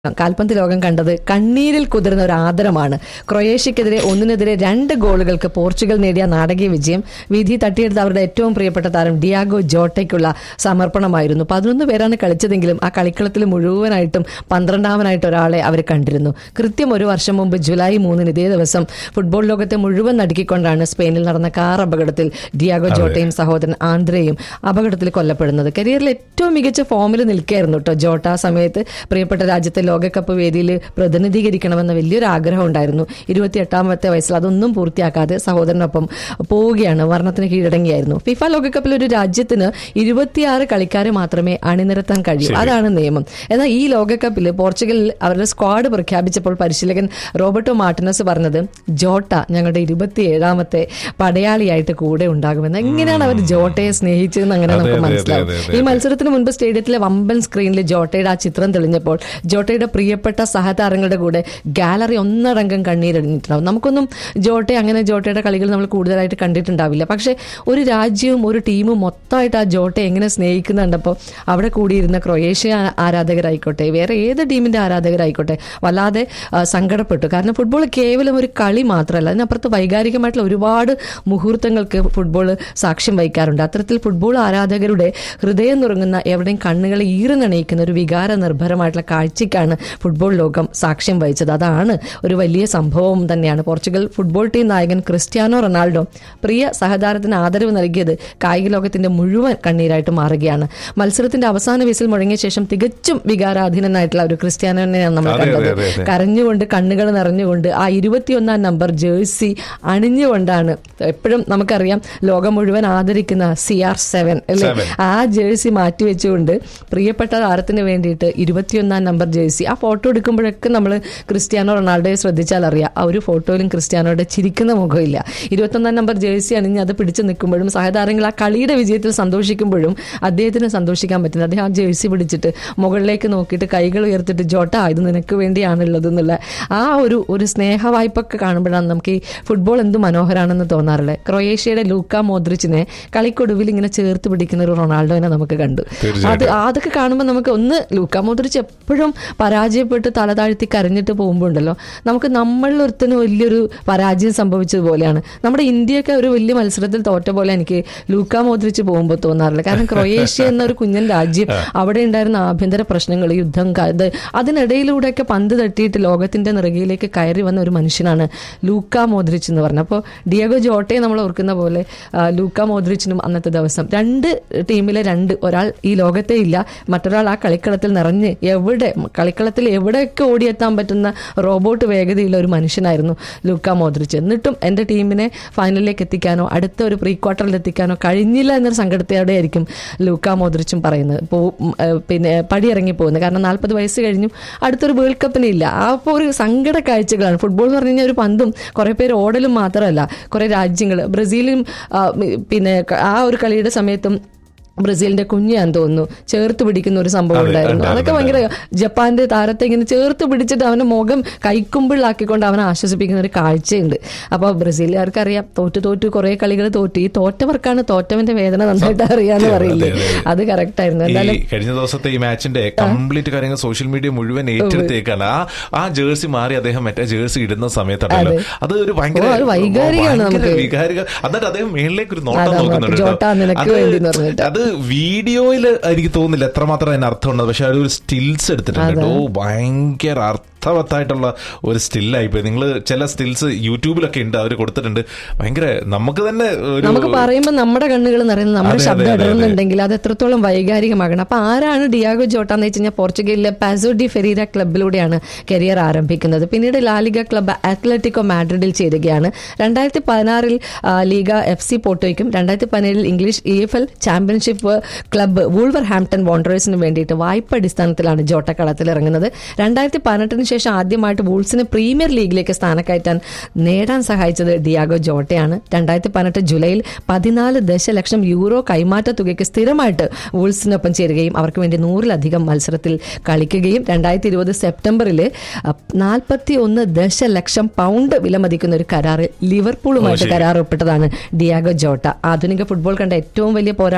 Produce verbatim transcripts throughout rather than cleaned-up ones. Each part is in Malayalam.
കാൽപന്ത് ലോകം കണ്ടത് കണ്ണീരിൽ കുതിർന്ന ഒരു ആദരമാണ്. ക്രൊയേഷ്യക്കെതിരെ ഒന്നിനെതിരെ രണ്ട് ഗോളുകൾക്ക് പോർച്ചുഗൽ നേടിയ നാടകീയ വിജയം വിധി തട്ടിയെടുത്ത അവരുടെ ഏറ്റവും പ്രിയപ്പെട്ട താരം ഡിയാഗോ ജോട്ടയ്ക്കുള്ള സമർപ്പണമായിരുന്നു. പതിനൊന്ന് പേരാണ് കളിച്ചതെങ്കിലും ആ കളിക്കളത്തിൽ മുഴുവനായിട്ടും പന്ത്രണ്ടാമനായിട്ട് ഒരാളെ അവർ കണ്ടിരുന്നു. കൃത്യം ഒരു വർഷം മുമ്പ് ജൂലൈ മൂന്നിന് ഇതേ ദിവസം ഫുട്ബോൾ ലോകത്തെ മുഴുവൻ നടുക്കിക്കൊണ്ടാണ് സ്പെയിനിൽ നടന്ന കാർ അപകടത്തിൽ ഡിയാഗോ ജോട്ടയും സഹോദരൻ ആന്ദ്രയും അപകടത്തിൽ കൊല്ലപ്പെടുന്നത്. കരിയറിൽ ഏറ്റവും മികച്ച ഫോമിൽ നിൽക്കുകയായിരുന്നു കേട്ടോ ജോട്ട. ആ സമയത്ത് പ്രിയപ്പെട്ട രാജ്യത്തെ ലോകകപ്പ് വേദിയിൽ പ്രതിനിധീകരിക്കണമെന്ന വലിയൊരു ആഗ്രഹം ഉണ്ടായിരുന്നു. ഇരുപത്തി എട്ടാമത്തെ വയസ്സിൽ അതൊന്നും പൂർത്തിയാക്കാതെ സഹോദരനൊപ്പം പോവുകയാണ്. മരണത്തിന് കീഴടങ്ങിയായിരുന്നു. ഫിഫ ലോകകപ്പിൽ ഒരു രാജ്യത്തിന് ഇരുപത്തിയാറ് കളിക്കാരെ മാത്രമേ അണിനിരത്താൻ കഴിയൂ. അതാണ് നിയമം. എന്നാൽ ഈ ലോകകപ്പിൽ പോർച്ചുഗലിൽ അവരുടെ സ്ക്വാഡ് പ്രഖ്യാപിച്ചപ്പോൾ പരിശീലകൻ റോബർട്ടോ മാർട്ടിനസ് പറഞ്ഞത് ജോട്ട ഞങ്ങളുടെ ഇരുപത്തിയേഴാമത്തെ പടയാളിയായിട്ട് കൂടെ ഉണ്ടാകുമെന്ന്. എങ്ങനെയാണ് അവർ ജോട്ടയെ സ്നേഹിച്ചതെന്ന് അങ്ങനെ നമുക്ക് മനസ്സിലാവും. ഈ മത്സരത്തിന് മുൻപ് സ്റ്റേഡിയത്തിലെ വമ്പൻ സ്ക്രീനിൽ ജോട്ടയുടെ ആ ചിത്രം തെളിഞ്ഞപ്പോൾ ജോട്ടയുടെ പ്രിയപ്പെട്ട സഹതാരങ്ങളുടെ കൂടെ ഗാലറി ഒന്നടങ്കം കണ്ണീരടിഞ്ഞിട്ടുണ്ടാവും. നമുക്കൊന്നും ജോട്ടെ അങ്ങനെ ജോട്ടയുടെ കളികൾ നമ്മൾ കൂടുതലായിട്ട് കണ്ടിട്ടുണ്ടാവില്ല. പക്ഷെ ഒരു രാജ്യവും ഒരു ടീമും മൊത്തമായിട്ട് ആ ജോട്ടെ എങ്ങനെ സ്നേഹിക്കുന്നുണ്ടപ്പോൾ അവിടെ കൂടിയിരുന്ന ക്രൊയേഷ്യ ആരാധകരായിക്കോട്ടെ വേറെ ഏത് ടീമിന്റെ ആരാധകരായിക്കോട്ടെ വല്ലാതെ സങ്കടപ്പെട്ടു. കാരണം ഫുട്ബോൾ കേവലം ഒരു കളി മാത്രമല്ല, അതിനപ്പുറത്ത് വൈകാരികമായിട്ടുള്ള ഒരുപാട് മുഹൂർത്തങ്ങൾക്ക് ഫുട്ബോൾ സാക്ഷ്യം വഹിക്കാറുണ്ട്. അത്തരത്തിൽ ഫുട്ബോൾ ആരാധകരുടെ ഹൃദയം നുറങ്ങുന്ന എവിടെയും കണ്ണുകളെ ഈറനണയിക്കുന്ന ഒരു വികാര നിർഭരമായിട്ടുള്ള കാഴ്ചയ്ക്കാണ് ഫുട്ബോൾ ലോകം സാക്ഷ്യം വഹിച്ചത്. അതാണ് ഒരു വലിയ സംഭവം തന്നെയാണ്. പോർച്ചുഗൽ ഫുട്ബോൾ ടീം നായകൻ ക്രിസ്ത്യാനോ റൊണാൾഡോ പ്രിയ സഹതാരത്തിന് ആദരവ് നൽകിയത് കായിക ലോകത്തിന്റെ മുഴുവൻ കണ്ണീരായിട്ട് മാറുകയാണ്. മത്സരത്തിന്റെ അവസാന വിസിൽ മുഴങ്ങിയ ശേഷം തികച്ചും വികാരാധീനനായിട്ടുള്ള ഒരു ക്രിസ്ത്യാനോനെയാണ് നമ്മൾ കണ്ടത്. കരഞ്ഞുകൊണ്ട് കണ്ണുകൾ നിറഞ്ഞുകൊണ്ട് ആ ഇരുപത്തിയൊന്നാം നമ്പർ ജേഴ്സി അണിഞ്ഞുകൊണ്ടാണ്. എപ്പോഴും നമുക്കറിയാം ലോകം മുഴുവൻ ആദരിക്കുന്ന സി ആർ സെവൻ അല്ലെ, ആ ജേഴ്സി മാറ്റിവെച്ചുകൊണ്ട് പ്രിയപ്പെട്ട താരത്തിന് വേണ്ടിയിട്ട് ഇരുപത്തിയൊന്നാം നമ്പർ ജേഴ്സി ആ ഫോട്ടോ എടുക്കുമ്പോഴൊക്കെ നമ്മൾ ക്രിസ്ത്യാനോ റൊണാൾഡോയെ ശ്രദ്ധിച്ചാൽ അറിയാം ആ ഒരു ഫോട്ടോയിലും ക്രിസ്ത്യാനോയുടെ ചിരിക്കുന്ന മുഖമില്ല. ഇരുപത്തൊന്നാം നമ്പർ ജേഴ്സി അണിഞ്ഞ് അത് പിടിച്ചു നിൽക്കുമ്പോഴും സഹതാരങ്ങൾ ആ കളിയുടെ വിജയത്തിൽ സന്തോഷിക്കുമ്പോഴും അദ്ദേഹത്തിന് സന്തോഷിക്കാൻ പറ്റുന്നത് അദ്ദേഹം ആ ജേഴ്സി പിടിച്ചിട്ട് മുകളിലേക്ക് നോക്കിയിട്ട് കൈകൾ ഉയർത്തിട്ട് ജോട്ട ഇത് നിനക്ക് വേണ്ടിയാണുള്ളത് എന്നുള്ള ആ ഒരു ഒരു സ്നേഹവായ്പൊക്കെ കാണുമ്പോഴാണ് നമുക്ക് ഈ ഫുട്ബോൾ എന്ത് മനോഹരാണെന്ന് തോന്നാറുള്ളത്. ക്രൊയേഷ്യയുടെ ലൂക്ക മോദ്രിച്ചിനെ കളിക്കൊടുവിൽ ഇങ്ങനെ ചേർത്ത് പിടിക്കുന്ന ഒരു റൊണാൾഡോനെ നമുക്ക് കണ്ടു. അത് അതൊക്കെ കാണുമ്പോൾ നമുക്ക് ഒന്ന് ലൂക്ക മോദ്രിച്ച് എപ്പോഴും പരാജയപ്പെട്ട് തല താഴ്ത്തി കരഞ്ഞിട്ട് പോകുമ്പോൾ ഉണ്ടല്ലോ നമുക്ക് നമ്മളിലൊരുത്തന് വലിയൊരു പരാജയം സംഭവിച്ചതുപോലെയാണ്. നമ്മുടെ ഇന്ത്യയൊക്കെ ഒരു വലിയ മത്സരത്തിൽ തോറ്റ പോലെ എനിക്ക് ലൂക്ക മോദ്രിച്ച് പോകുമ്പോൾ തോന്നാറില്ല. കാരണം ക്രൊയേഷ്യ എന്ന ഒരു കുഞ്ഞൻ രാജ്യം അവിടെ ഉണ്ടായിരുന്ന ആഭ്യന്തര പ്രശ്നങ്ങൾ, യുദ്ധം, അതിനിടയിലൂടെയൊക്കെ പന്ത് തട്ടിയിട്ട് ലോകത്തിന്റെ നിറകിലേക്ക് കയറി വന്ന ഒരു മനുഷ്യനാണ് ലൂക്ക മോദ്രിച്ച് എന്ന് പറഞ്ഞത്. അപ്പോൾ ഡിയാഗോ ജോട്ടയെ നമ്മൾ ഓർക്കുന്ന പോലെ ലൂക്ക മോദ്രിച്ചിനും അന്നത്തെ ദിവസം രണ്ട് ടീമിലെ രണ്ട് ഒരാൾ ഈ ലോകത്തെ ഇല്ല, മറ്റൊരാൾ ആ കളിക്കളത്തിൽ നിറഞ്ഞ് എവിടെ കളിക്കളത്തിൽ എവിടെയൊക്കെ ഓടിയെത്താൻ പറ്റുന്ന റോബോട്ട് വേഗതയുള്ള ഒരു മനുഷ്യനായിരുന്നു ലൂക്ക മോദ്രിച്ച്. എന്നിട്ടും എൻ്റെ ടീമിനെ ഫൈനലിലേക്ക് എത്തിക്കാനോ അടുത്ത ഒരു പ്രീ ക്വാർട്ടറിൽ എത്തിക്കാനോ കഴിഞ്ഞില്ല എന്നൊരു സങ്കടത്തോടെ ആയിരിക്കും ലൂക്ക മോദ്രിച്ചും പറയുന്നത് പോ പിന്നെ പടിയിറങ്ങി പോകുന്നത്. കാരണം നാൽപ്പത് വയസ്സ് കഴിഞ്ഞു, അടുത്തൊരു വേൾഡ് കപ്പിന് ഇല്ല. ആ അപ്പോൾ ഒരു സങ്കട കാഴ്ചകളാണ്. ഫുട്ബോൾ എന്ന് പറഞ്ഞു കഴിഞ്ഞാൽ ഒരു പന്തും കുറേ പേര് ഓടലും മാത്രമല്ല, കുറേ രാജ്യങ്ങൾ ബ്രസീലും പിന്നെ ആ ഒരു കളിയുടെ സമയത്തും ബ്രസീലിന്റെ കുഞ്ഞാന്ന് തോന്നുന്നു ചേർത്ത് പിടിക്കുന്ന ഒരു സംഭവം ഉണ്ടായിരുന്നു. അതൊക്കെ ഭയങ്കര ജപ്പാന്റെ താരത്തെ ഇങ്ങനെ ചേർത്ത് പിടിച്ചിട്ട് അവന്റെ മുഖം കൈക്കുമ്പിളാക്കിക്കൊണ്ട് അവനെ ആശ്വസിപ്പിക്കുന്ന ഒരു കാഴ്ചയുണ്ട്. അപ്പൊ ബ്രസീലുകാർക്കറിയാം തോറ്റു തോറ്റു കുറെ കളികൾ തോറ്റു. ഈ തോറ്റവർക്കാണ് തോറ്റവന്റെ വേദന നന്നായിട്ട് അറിയാന്ന് പറയില്ലേ, അത് കറക്റ്റ് ആയിരുന്നു. എന്തായാലും കഴിഞ്ഞ ദിവസത്തെ ഈ മാച്ചിന്റെ കംപ്ലീറ്റ് കാര്യങ്ങൾ സോഷ്യൽ മീഡിയ മുഴുവൻ ഏറ്റെടുത്തേക്കാണ്. ആ ആ ജേഴ്സി മാറി അദ്ദേഹം മറ്റേ ജേഴ്സി ഇടുന്ന സമയത്താണല്ലോ അത് ഒരു ഭയങ്കര വൈകാരികമാണ് നമുക്ക് വികാരിക. എന്നിട്ട് അദ്ദേഹം മേളിലേക്ക് ഒരു നോട്ടം നോക്കുന്നുണ്ട്. അത് വീഡിയോയിൽ എനിക്ക് തോന്നുന്നില്ല എത്രമാത്രം അതിന് അർത്ഥമുണ്ട്, പക്ഷെ ഒരു സ്റ്റിൽസ് എടുത്തിട്ടുണ്ട്. ഓ ഭയങ്കര അർത്ഥവത്തായിട്ടുള്ള ഒരു സ്റ്റില്ലായിപ്പോയി. നിങ്ങൾ ചില സ്റ്റിൽസ് യൂട്യൂബിലൊക്കെ ഉണ്ട്, അവർ കൊടുത്തിട്ടുണ്ട്. ഭയങ്കര നമുക്ക് തന്നെ നമുക്ക് പറയുമ്പോൾ നമ്മുടെ കണ്ണുകൾ നിറയുന്നത് നമ്മുടെ ശബ്ദം ഇടറുന്നുണ്ടെങ്കിൽ അത് എത്രത്തോളം വൈകാരികമാകണം. അപ്പൊ ആരാണ് ഡിയാഗോ ജോട്ട എന്ന് വെച്ച് കഴിഞ്ഞാൽ പോർച്ചുഗലിലെ പാസോ ഡി ഫെരീര ക്ലബിലൂടെയാണ് കരിയർ ആരംഭിക്കുന്നത്. പിന്നീട് ലാലിഗ ക്ലബ് അത്ലറ്റിക്കോ മാഡ്രിഡിൽ ചേരുകയാണ്. രണ്ടായിരത്തി പതിനാറിൽ ലീഗ എഫ് സി പോർട്ടോയ്ക്കും രണ്ടായിരത്തി പതിനേഴിൽ English E F L championship club വൂൾവർ Hampton വോണ്ടറേഴ്സിന് വേണ്ടിയിട്ട് വായ്പ അടിസ്ഥാനത്തിലാണ് ജോട്ട കളത്തിൽ ഇറങ്ങുന്നത്. രണ്ടായിരത്തി പതിനെട്ടിന് ശേഷം ആദ്യമായിട്ട് വൂൾസിന് പ്രീമിയർ ലീഗിലേക്ക് സ്ഥാനക്കയറ്റാൻ നേടാൻ സഹായിച്ചത് ഡിയാഗോ ജോട്ടയാണ്. രണ്ടായിരത്തി പതിനെട്ട് ജൂലൈയിൽ പതിനാല് ദശലക്ഷം യൂറോ കൈമാറ്റ തുകയ്ക്ക് സ്ഥിരമായിട്ട് വൂൾസിനൊപ്പം ചേരുകയും അവർക്ക് വേണ്ടി നൂറിലധികം മത്സരത്തിൽ കളിക്കുകയും രണ്ടായിരത്തി ഇരുപത് സെപ്റ്റംബറിൽ നാൽപ്പത്തി ഒന്ന് ദശലക്ഷം പൗണ്ട് വിലമതിക്കുന്ന ഒരു കരാറിൽ ലിവർപൂളുമായിട്ട് കരാർ ഒപ്പിട്ടതാണ് ഡിയാഗോ ജോട്ട. ആധുനിക ഫുട്ബോൾ കണ്ട ഏറ്റവും വലിയ പോരാളി ആരാണെന്ന്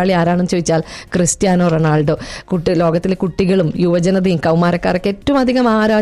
ആരാണെന്ന് ചോദിച്ചാൽ ക്രിസ്ത്യാനോ റൊണാൾഡോ. കുട്ടി ലോകത്തിലെ കുട്ടികളും യുവജനതയും കൗമാരക്കാരൊക്കെ ഏറ്റവും അധികം ആരാധന